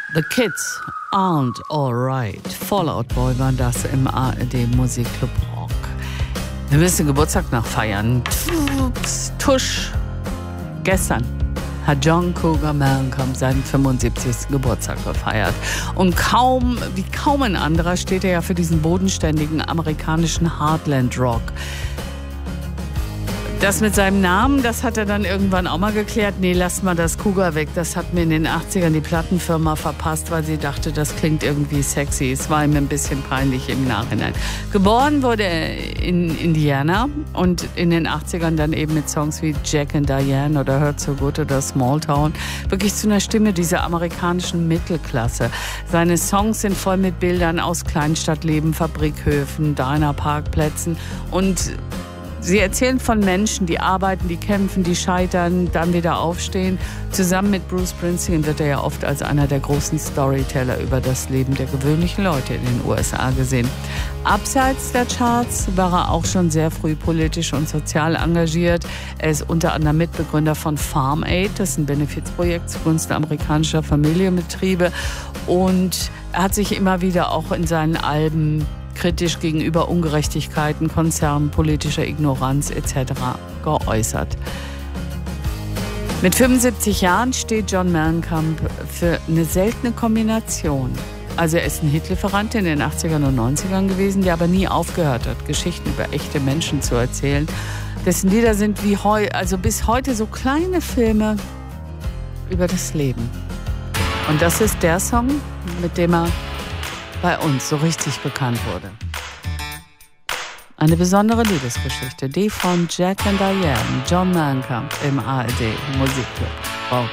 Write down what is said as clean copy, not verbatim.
The Kids Aren't Alright. Fallout Boy war das im ARD Musikclub Rock. Wir müssen Geburtstag nachfeiern. Tusch. Gestern hat John Cougar Mellencamp seinen 75. Geburtstag gefeiert. Und wie kaum ein anderer steht er ja für diesen bodenständigen amerikanischen Heartland Rock. Das mit seinem Namen, das hat er dann irgendwann auch mal geklärt. Nee, lasst mal das Cougar weg. Das hat mir in den 80ern die Plattenfirma verpasst, weil sie dachte, das klingt irgendwie sexy. Es war ihm ein bisschen peinlich im Nachhinein. Geboren wurde er in Indiana und in den 80ern dann eben mit Songs wie Jack and Diane oder Hurt So Good oder Small Town wirklich zu einer Stimme dieser amerikanischen Mittelklasse. Seine Songs sind voll mit Bildern aus Kleinstadtleben, Fabrikhöfen, Diner-Parkplätzen und sie erzählen von Menschen, die arbeiten, die kämpfen, die scheitern, dann wieder aufstehen. Zusammen mit Bruce Springsteen wird er ja oft als einer der großen Storyteller über das Leben der gewöhnlichen Leute in den USA gesehen. Abseits der Charts war er auch schon sehr früh politisch und sozial engagiert. Er ist unter anderem Mitbegründer von Farm Aid, das ist ein Benefizprojekt zugunsten amerikanischer Familienbetriebe. Und er hat sich immer wieder auch in seinen Alben kritisch gegenüber Ungerechtigkeiten, Konzernen, politischer Ignoranz etc. geäußert. Mit 75 Jahren steht John Mellencamp für eine seltene Kombination. Also er ist ein Hitlieferant in den 80ern und 90ern gewesen, der aber nie aufgehört hat, Geschichten über echte Menschen zu erzählen. Dessen Lieder sind also bis heute so kleine Filme über das Leben. Und das ist der Song, mit dem er bei uns so richtig bekannt wurde. Eine besondere Liebesgeschichte, die von Jack and Diane, John Mellencamp im ARD Musikclub.